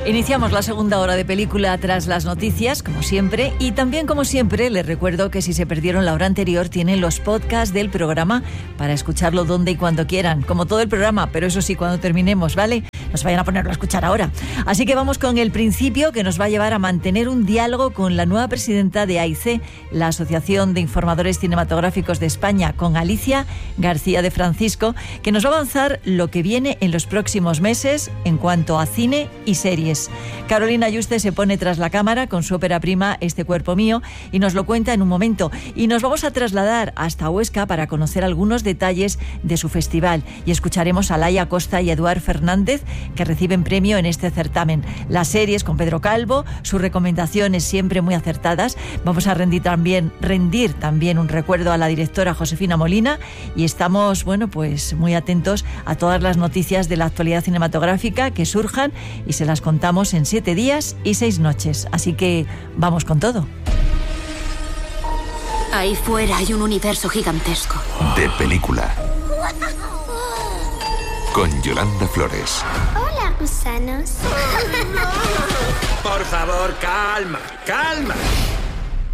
Iniciamos la segunda hora de película tras las noticias, como siempre, y también como siempre les recuerdo que si se perdieron la hora anterior tienen los podcasts del programa para escucharlo donde y cuando quieran, como todo el programa, pero eso sí, cuando terminemos, ¿vale? No se vayan a ponerlo a escuchar ahora. Así que vamos con el principio, que nos va a llevar a mantener un diálogo con la nueva presidenta de AIC, la Asociación de Informadores Cinematográficos de España, con Alicia García de Francisco, que nos va a avanzar lo que viene en los próximos meses en cuanto a cine y series. Carolina Yuste se pone tras la cámara con su ópera prima Este cuerpo mío y nos lo cuenta en un momento. Y nos vamos a trasladar hasta Huesca para conocer algunos detalles de su festival y escucharemos a Laia Costa y Eduard Fernández, que reciben premio en este certamen. Las series con Pedro Calvo, sus recomendaciones siempre muy acertadas. Vamos a rendir también un recuerdo a la directora Josefina Molina y estamos, pues muy atentos a todas las noticias de la actualidad cinematográfica que surjan y se las contamos en 7 días y 6 noches. Así que vamos con todo. Ahí fuera hay un universo gigantesco. De película. Con Yolanda Flores. Hola, gusanos. Por favor, calma.